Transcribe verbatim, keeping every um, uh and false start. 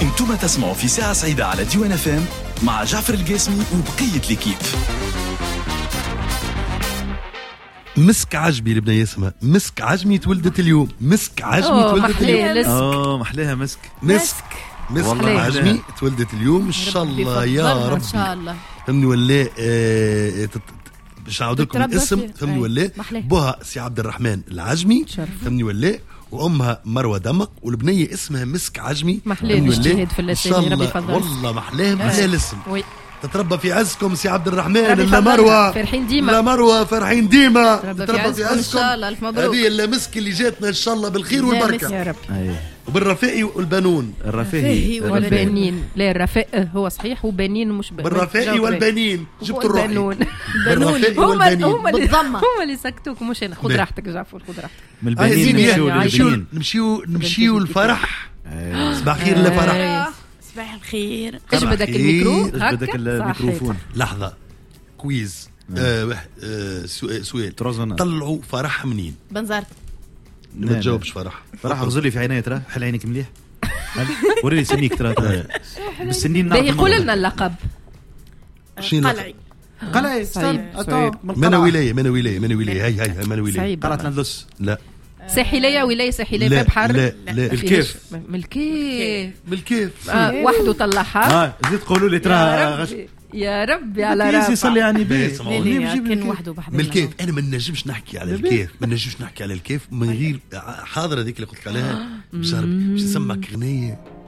انتم تسمعوا في ساعة سعيدة على ديوان اف ام مع جعفر القاسمي وبقية الكيب. مسك عجمي لبنى اسمها مسك عجمي تولدت اليوم. مسك عجمي تولدت اليوم. اه محليها مسك مسك مسك عجمي تولدت اليوم. ان شاء الله يا رب. ان شاء الله فهمني ولا آه باش نعاود لكم الاسم. فهمني ولا بوها سي عبد الرحمن العجمي. فهمني ولا وامها مروه دمق والبنيه اسمها مسك عجمي. محلاه الاجتهاد في الاسامي ربي يفضل. والله محلاه محلاه الاسم. تتربى في عزكم سي عبد الرحمن. لا مروه فرحين ديما. لا مروه فرحين ديما. تتربى في عزكم ان شاء الله. الف مبروك. هذه المسك اللي جاتنا ان شاء الله بالخير والبركه يا رب. وبالرفائي والبنون. الرفائي والبنين. لا الرفاء هو صحيح وبنين مش بنين. بالرفائي والبنين جبت الروحي. بنون بالرفائي والبنين هم بالضمه هم اللي سكتوك مش انا. خذ راحتك جعفر خذ راحتك. من البنين نمشيو نمشيو نمشيو الفرح. صباح خير لفرح. صباح الخير. ايش بدك الميكرو؟ ايش بدك الميكروفون؟ لحظه كويز. آه آه سؤال طلعوا فرح منين؟ بنزرت. ما تجاوبش فرح. فرح غزلي في عيني ترى. حل عينك مليح. وريني سنيك ترى. بالسنين نعرف. يقول لنا اللقب. قلعي. قلعي. من ولايه من ولايه من ولايه هاي هاي من ولايه. قلعة ندلس. لا ساحلية ولاية ساحلية في بحر. لا لا الكيف. من الكيف. من الكيف. آه وحده طلعها. اه زيد قولوا لي ترى. يا ربي على راسي يصلي يعني بيه. كان وحده بحد من الكيف. انا ما نجمش نحكي على الكيف. ما نجمش نحكي على الكيف من غير حاضر هذيك اللي قلت عليها. باش باش نسمعك اغنيه